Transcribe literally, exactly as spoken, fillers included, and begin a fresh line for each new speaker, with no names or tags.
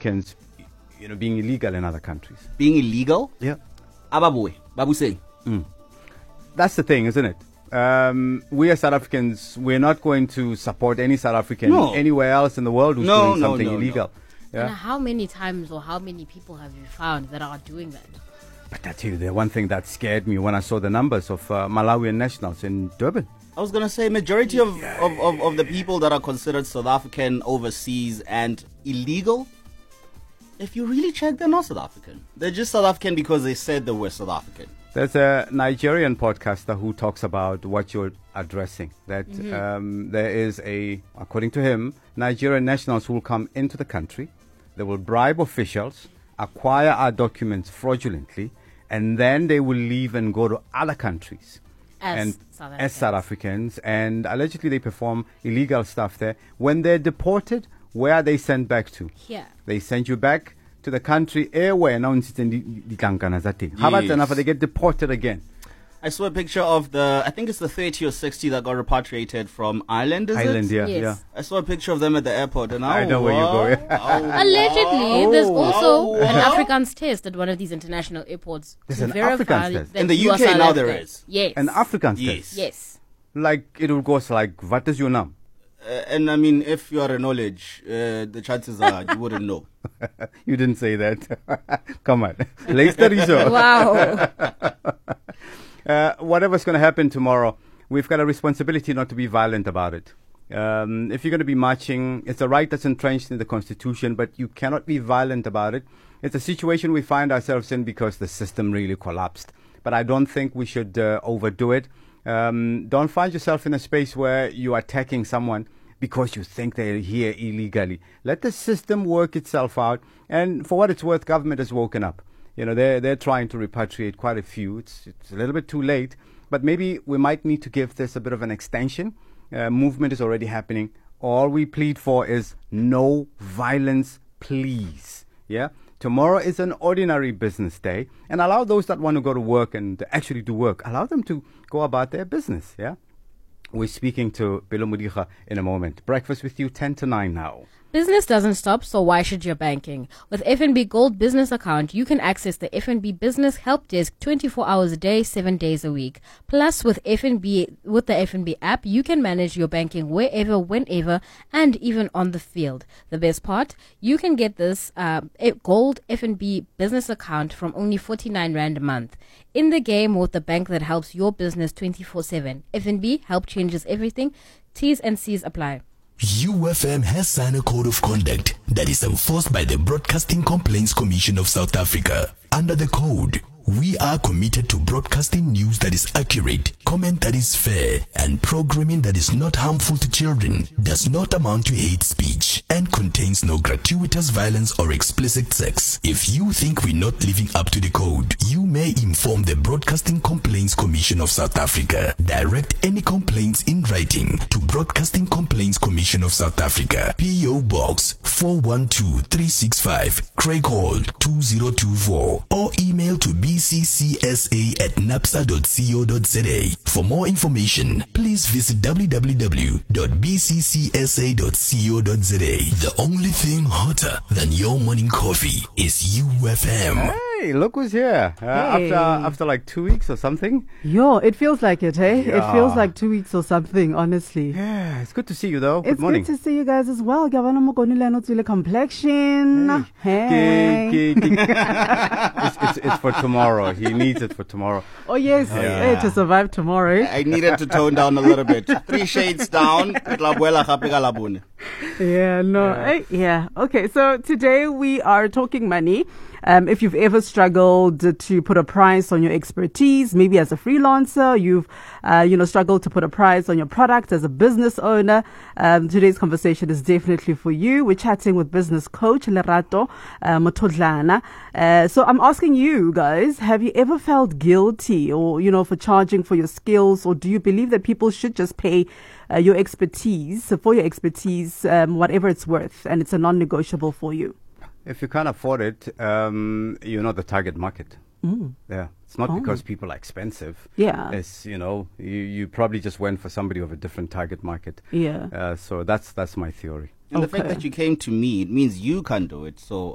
Africans, you know, being illegal in other countries.
Being illegal?
Yeah.
Ababoy, Babuse.
Mm. That's the thing, isn't it? Um, we as South Africans, we're not going to support any South African
no.
anywhere else in the world who's
no,
doing
no,
something
no,
illegal.
No.
Yeah? And how many times or how many people have you found that are doing that?
But I tell you, the one thing that scared me when I saw the numbers of uh, Malawian nationals in Durban.
I was going to say majority of, yeah. of, of, of the people that are considered South African overseas and illegal, if you really check, they're not South African. They're just South African because they said they were South African.
There's a Nigerian podcaster who talks about what you're addressing. That
mm-hmm.
um, there is a, according to him, Nigerian nationals who will come into the country. They will bribe officials, acquire our documents fraudulently, and then they will leave and go to other countries.
As
and
South
as South Africans. And allegedly they perform illegal stuff there. When they're deported, where are they sent back to?
Here.
They send you back to the country airway. Now yes. How about enough? They get deported again.
I saw a picture of the, I think it's the thirty or sixty that got repatriated from Ireland, is
Ireland,
it?
yeah,
yes.
yeah.
I saw a picture of them at the airport, and
I, I know where you go.
oh, Allegedly,
oh,
there's also
oh,
an Afrikaans test at one of these international airports.
There's
to
an
verify
Afrikaans test?
that
In the
you
U K
are South
now there
African.
is.
Yes.
An Afrikaans
yes.
test?
Yes.
Like, it will go like, what is your name?
Uh, and I mean, if you are a knowledge, uh, the chances are you wouldn't know.
You didn't say that. Come on. Later,
wow.
uh, whatever's going to happen tomorrow, we've got a responsibility not to be violent about it. Um, if you're going to be marching, it's a right that's entrenched in the Constitution, but you cannot be violent about it. It's a situation we find ourselves in because the system really collapsed. But I don't think we should uh, overdo it. Um, don't find yourself in a space where you're attacking someone because you think they're here illegally. Let the system work itself out. And for what it's worth, government has woken up. You know, they're, they're trying to repatriate quite a few. It's, it's a little bit too late. But maybe we might need to give this a bit of an extension. Uh, movement is already happening. All we plead for is no violence, please. Yeah? Tomorrow is an ordinary business day. And allow those that want to go to work and actually do work, allow them to go about their business. Yeah? We're speaking to Bilo Mudiga in a moment. Breakfast with you, ten to nine now.
Business doesn't stop, so why should your banking? With F N B Gold Business Account, you can access the F N B Business Help Desk twenty-four hours a day, seven days a week. Plus, with F N B, with the F N B app, you can manage your banking wherever, whenever, and even on the field. The best part, you can get this uh, Gold F N B Business Account from only forty-nine rand a month. In the game with the bank that helps your business twenty-four seven. F N B, help changes everything. T's and C's apply.
U F M has signed a code of conduct that is enforced by the Broadcasting Complaints Commission of South Africa. Under the code, we are committed to broadcasting news that is accurate, comment that is fair, and programming that is not harmful to children, does not amount to hate speech, and contains no gratuitous violence or explicit sex. If you think we're not living up to the code, you may inform the Broadcasting Complaints Commission of South Africa. Direct any complaints in writing to Broadcasting Complaints Commission of South Africa, P O Box four one two three six five, Craig Hall two zero two four, or email to b c c s a at napsa dot co dot z a. For more information, please visit w w w dot b c c s a dot co dot z a. The only thing hotter than your morning coffee is U F M.
Hey, look who's here. Uh,
Hey.
After after like two weeks or something.
Yo, it feels like it, hey?
Yeah.
It feels like two weeks or something, honestly.
Yeah, it's good to see you though.
It's
good morning.
good to see you guys as well. Gavana Mokonile no tswile complexion. Hey.
Ke- ke- ke- it's, it's, it's for tomorrow. He needs it for tomorrow.
Oh yes,
Yeah.
hey, to survive tomorrow. eh?
I needed to tone down a little bit. Three shades down. Tla buela gape ka labone.
Yeah, no. eh, Yeah. Okay, so today we are talking money. Um, if you've ever struggled to put a price on your expertise, maybe as a freelancer, you've, uh, you know, struggled to put a price on your product as a business owner, um, today's conversation is definitely for you. We're chatting with business coach Lerato uh, Motodlana. Uh, so I'm asking you guys, have you ever felt guilty or, you know, for charging for your skills, or do you believe that people should just pay uh, your expertise, for your expertise, um, whatever it's worth, and it's a non-negotiable for you?
If you can't afford it, um, you're not the target market.
Mm.
Yeah, it's not
Oh.
because people are expensive.
Yeah.
It's, you know, you, you probably just went for somebody of a different target market.
Yeah.
Uh, so that's that's my theory.
And the fact
Okay.
that you came to me, it means you can do it. So